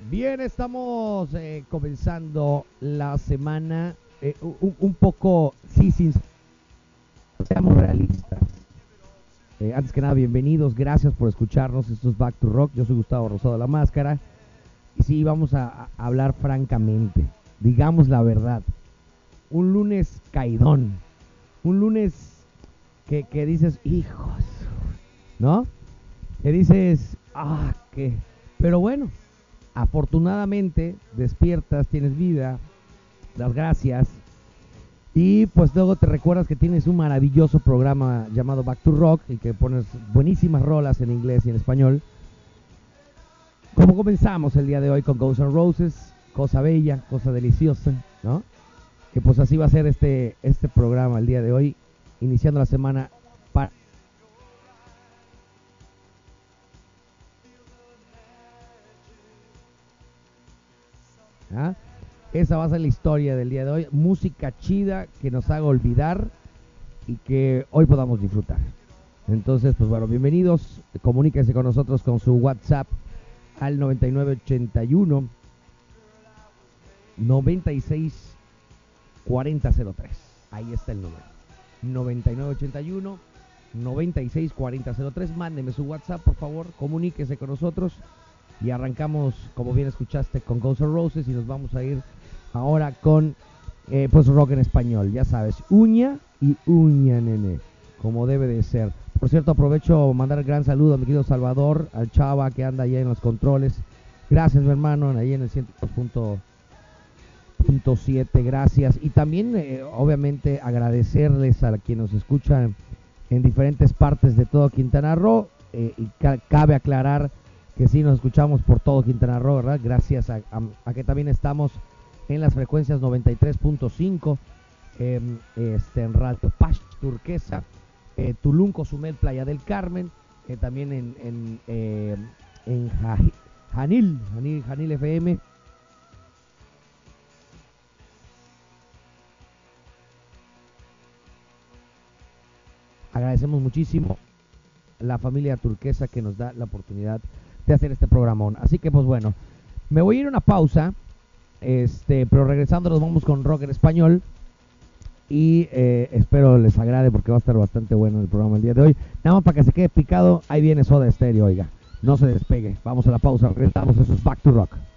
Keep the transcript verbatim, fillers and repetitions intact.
Bien, estamos eh, comenzando la semana eh, un, un poco, sí, sin seamos realistas. Eh, antes que nada, bienvenidos, gracias por escucharnos. Esto es Back to Rock. Yo soy Gustavo Rosado La Máscara. Y sí, vamos a, a hablar francamente. Digamos la verdad. Un lunes caidón. Un lunes que, que dices, hijos, ¿no? Que dices, ah, que. Pero bueno, afortunadamente despiertas, tienes vida, das gracias. Y pues luego te recuerdas que tienes un maravilloso programa llamado Back to Rock y que pones buenísimas rolas en inglés y en español. Como comenzamos el día de hoy con Guns N' Roses, cosa bella, cosa deliciosa, ¿no? Que pues así va a ser este, este programa el día de hoy, iniciando la semana para... ¿Ah? Esa va a ser la historia del día de hoy, música chida que nos haga olvidar y que hoy podamos disfrutar. Entonces, pues bueno, bienvenidos, comuníquense con nosotros con su WhatsApp al noventa y nueve ochenta y uno noventa y seis cuarenta cero tres. Ahí está el número. noventa y nueve ochenta y uno noventa y seis cuarenta cero tres. Mándeme su WhatsApp, por favor, comuníquese con nosotros y arrancamos, como bien escuchaste, con Guns N' Roses y nos vamos a ir ahora con eh, pues rock en español, ya sabes, uña y uña, nene, como debe de ser. Por cierto, aprovecho mandar el gran saludo a mi querido Salvador, al Chava que anda allá en los controles. Gracias, mi hermano, ahí en el ciento dos punto siete, gracias. Y también, eh, obviamente, agradecerles a quienes nos escuchan en diferentes partes de todo Quintana Roo. Eh, y ca cabe aclarar que sí nos escuchamos por todo Quintana Roo, ¿verdad? Gracias a, a, a que también estamos en las frecuencias noventa y tres punto cinco, eh, este, en Radio Paz Turquesa, eh, Tulum, Cozumel, Playa del Carmen, eh, también en, en, eh, en ja, Janil, Janil, Janil F M. Agradecemos muchísimo la familia turquesa que nos da la oportunidad de hacer este programón. Así que pues bueno, me voy a ir a una pausa, este, pero regresando nos vamos con rock en español y eh, espero les agrade porque va a estar bastante bueno el programa el día de hoy. Nada más para que se quede picado, ahí viene Soda Stereo, oiga, no se despegue, vamos a la pausa, regresamos, eso es Back to Rock.